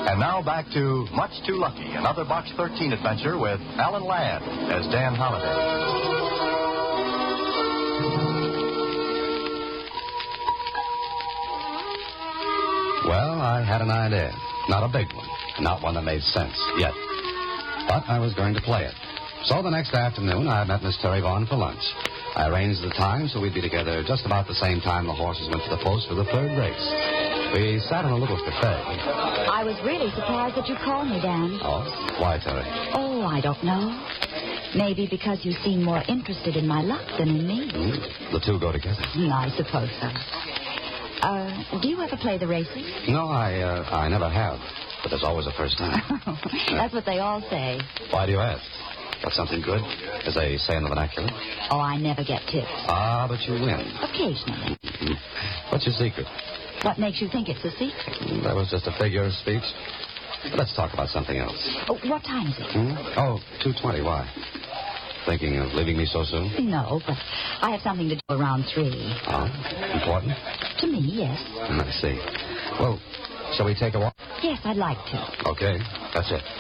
And now back to Much Too Lucky, another Box 13 adventure with Alan Ladd as Dan Holliday. Well, I had an idea. Not a big one. Not one that made sense yet. But I was going to play it. So the next afternoon, I met Miss Terry Vaughn for lunch. I arranged the time so we'd be together just about the same time the horses went to the post for the third race. We sat in a little cafe. I was really surprised that you called me, Dan. Oh? Why, Terry? Oh, I don't know. Maybe because you seem more interested in my luck than in me. The two go together. I suppose so. Do you ever play the races? No, I never have. But there's always a first time. That's what they all say. Why do you ask? Got something good, as they say in the vernacular? Oh, I never get tips. Ah, but you win. Occasionally. What's your secret? What makes you think it's a secret? That was just a figure of speech. Let's talk about something else. Oh, what time is it? Oh, 2:20. Why? Thinking of leaving me so soon? No, but I have something to do around 3. Oh, important? To me, yes. I see. Well, shall we take a walk? Yes, I'd like to. Okay, that's it.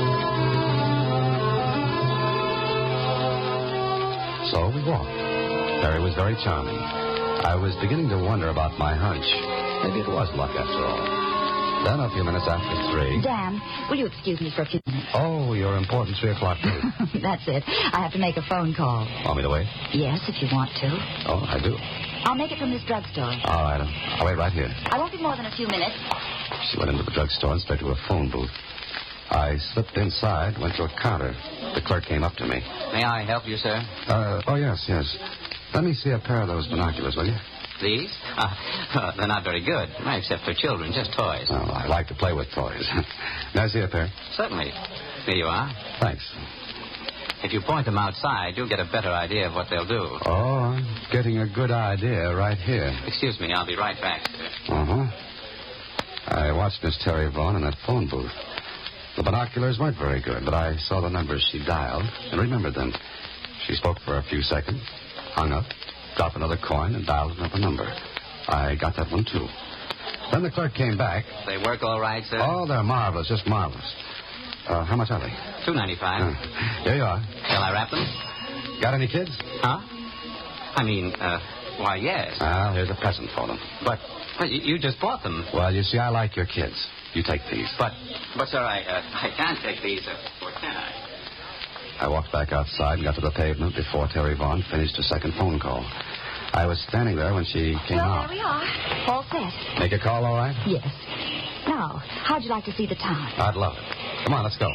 So we walked. Terry was very charming. I was beginning to wonder about my hunch. Maybe it was luck after all. Then a few minutes after 3... Dan, will you excuse me for a few minutes? Oh, your important 3 o'clock meeting. That's it. I have to make a phone call. Want me to wait? Yes, if you want to. Oh, I do. I'll make it from this drugstore. All right. I'll wait right here. I won't be more than a few minutes. She went into the drugstore and straight to a phone booth. I slipped inside, went to a counter. The clerk came up to me. May I help you, sir? Oh, yes. Let me see a pair of those binoculars, will you? These? They're not very good, except for children, just toys. Oh, I like to play with toys. May I see a pair? Certainly. Here you are. Thanks. If you point them outside, you'll get a better idea of what they'll do. Oh, I'm getting a good idea right here. Excuse me, I'll be right back, sir. Uh-huh. I watched Miss Terry Vaughn in that phone booth. The binoculars weren't very good, but I saw the numbers she dialed and remembered them. She spoke for a few seconds, hung up, dropped another coin, and dialed another number. I got that one, too. Then the clerk came back. They work all right, sir? Oh, they're marvelous, just marvelous. How much are they? $2.95. Here you are. Shall I wrap them? Got any kids? Huh? I mean, why, yes. Well, here's a present for them. But you just bought them. Well, you see, I like your kids. You take these. But sir, I can't take these, or can I? I walked back outside and got to the pavement before Terry Vaughn finished her second phone call. I was standing there when she came out. There we are. All set. Make a call, all right? Yes. Now, how'd you like to see the town? I'd love it. Come on, let's go.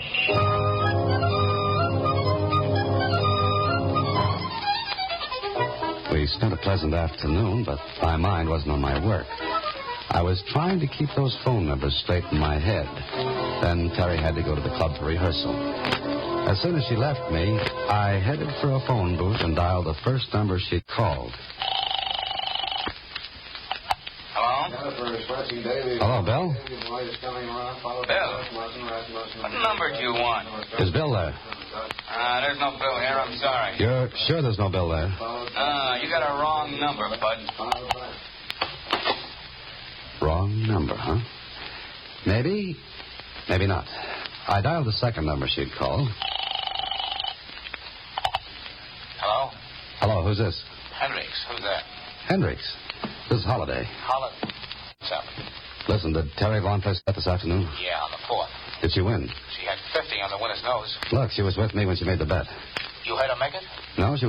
We spent a pleasant afternoon, but my mind wasn't on my work. I was trying to keep those phone numbers straight in my head. Then Terry had to go to the club for rehearsal. As soon as she left me, I headed for a phone booth and dialed the first number she'd called. Hello? Hello, Bill? Bill? What number do you want? Is Bill there? There's no Bill here. I'm sorry. You're sure there's no Bill there? You got a wrong number, bud. Wrong number, huh? Maybe not. I dialed the second number she'd called. Hello? Hello, who's this? Hendricks. Who's that? Hendricks. This is Holiday. Holiday. What's up? Listen, did Terry Vaughn play set this afternoon? Yeah, on the 4th. Did she win? She had 50 on the winner's nose. Look, she was with me when she made the bet. You had her make it? No, she